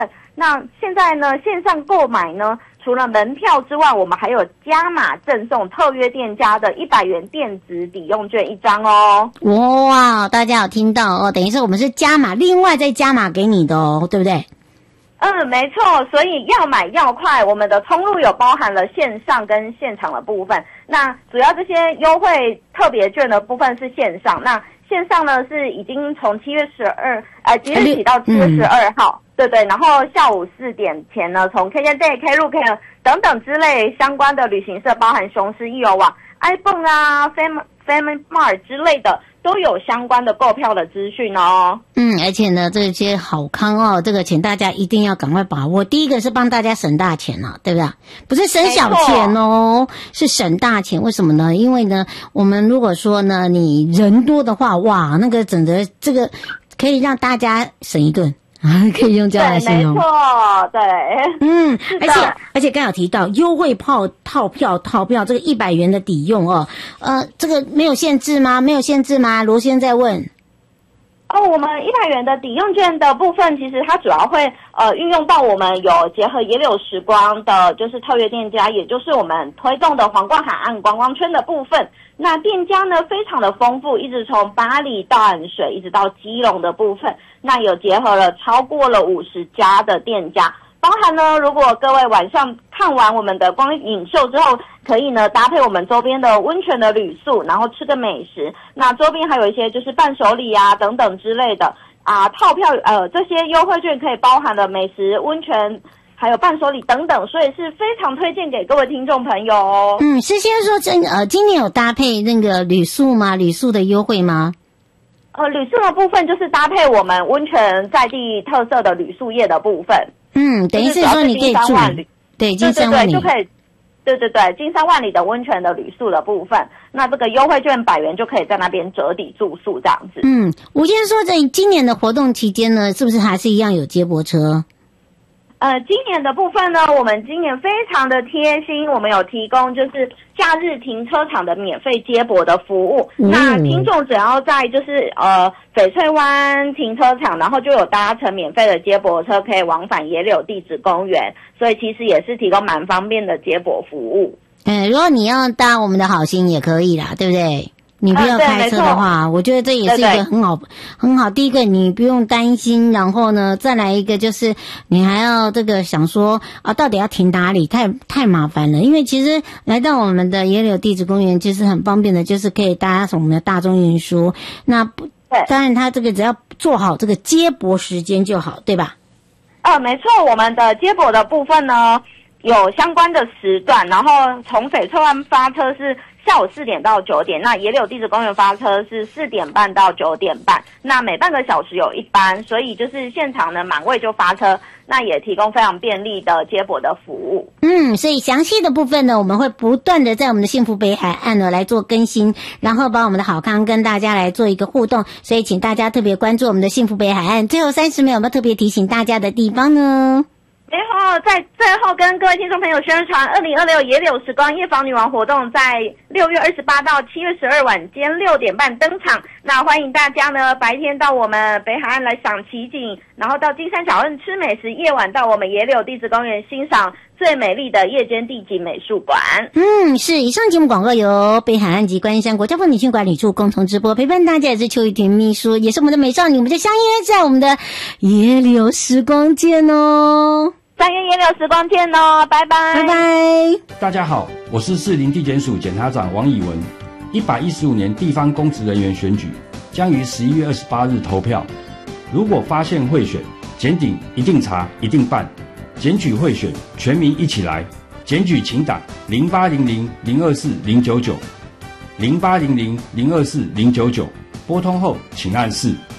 那现在呢，线上购买呢，除了门票之外，我们还有加码赠送特约店家的100元电子抵用券1张哦。 哇，大家有听到哦？等于是我们是加码，另外再加码给你的哦，对不对？ 没错，所以要买要快，我们的通路有包含了线上跟现场的部分。那主要这些优惠特别券的部分是线上，那线上呢是已经从即日起到7月12号，对，然后下午4点前呢，从 KKday、Klook 等等之类相关的旅行社，包含雄狮、易游网、iPhone 啊、Family Mart 之类的，都有相关的购票的资讯哦。 而且呢，这些好康哦，这个请大家一定要赶快把握。第一个是帮大家省大钱啊，对不对？不是省小钱哦，是省大钱。为什么呢？因为呢，我们如果说呢，你人多的话，哇，那个整个这个可以让大家省一顿。可以用这样来形容。 没错，对。 而且刚有提到优惠套票这个100元的抵用哦，这个没有限制吗？没有限制吗？罗先在问。 我们100元的抵用券的部分，其实它主要会运用到我们有结合野柳时光的，就是特约店家，也就是我们推动的皇冠海岸观光圈的部分。那店家呢非常的丰富，一直从巴黎到淡水，一直到基隆的部分，那有结合了超过了50家的店家。包含呢，如果各位晚上看完我们的光影秀之后，可以呢搭配我们周边的温泉的旅宿，然后吃个美食。那周边还有一些就是伴手礼啊等等之类的套票这些优惠券可以包含了美食、温泉还有伴手礼等等，所以是非常推荐给各位听众朋友哦。 是先说今年有搭配那个旅宿吗？旅宿的优惠吗？ 旅宿的部分就是搭配我们温泉在地特色的旅宿业的部分。 等于是说你可以住，对，金山万里就可以， 对，金山万里的温泉的旅宿的部分，那这个优惠券100元就可以在那边折抵住宿这样子。 我先说在今年的活动期间呢，是不是还是一样有接驳车？ 今年的部分呢，我们今年非常的贴心，我们有提供就是假日停车场的免费接驳的服务。那听众只要在就是翡翠湾停车场，然后就有搭乘免费的接驳车，可以往返野柳地质公园，所以其实也是提供蛮方便的接驳服务。 如果你要搭我们的好心也可以啦，对不对？你不要开车的话，我觉得这也是一个很好。第一个你不用担心，然后呢，再来一个就是你还要这个想说到底要停哪里，太麻烦了。因为其实来到我们的野柳地质公园，其实很方便的，就是可以搭我们的大众运输。那当然，它这个只要做好这个接驳时间就好，对吧？ 没错，我们的接驳的部分呢有相关的时段，然后从翡翠湾发车是下午4点到9点，那野柳地质公园发车是4点半到9点半，那每半个小时有一班，所以就是现场呢满位就发车，那也提供非常便利的接驳的服务。 所以详细的部分呢，我们会不断的在我们的幸福北海岸呢来做更新，然后把我们的好康跟大家来做一个互动，所以请大家特别关注我们的幸福北海岸。最后30秒有没有特别提醒大家的地方呢？ 然后在最后跟各位听众朋友宣传2026野柳时光夜访女王活动在6月28到7月12晚间6点半登场，那欢迎大家呢白天到我们北海岸来赏奇景，然后到金山小镇吃美食，夜晚到我们野柳地质公园欣赏最美丽的夜间地景美术馆。 是以上节目广告由北海岸及观音山国家风景区管理处共同直播，陪伴大家也是邱玉婷秘书，也是我们的美少女，我们就相约在我们的野柳时光见哦。 3月野柳时光见哦，拜拜， 拜拜。 大家好，我是士林地检署检察长王以文。115年地方公职人员选举将于11月28日投票。如果发现贿选，检警一定查，一定办。检举贿选，全民一起来。检举请打0800-024-099 0800-024-099，拨通后请按4。